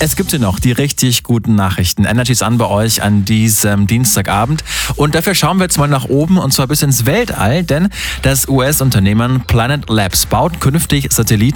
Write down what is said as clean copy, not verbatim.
Es gibt hier noch die richtig guten Nachrichten. Energy ist an bei euch an diesem Dienstagabend. Und dafür schauen wir jetzt mal nach oben und zwar bis ins Weltall, denn das US-Unternehmen Planet Labs baut künftig Satelliten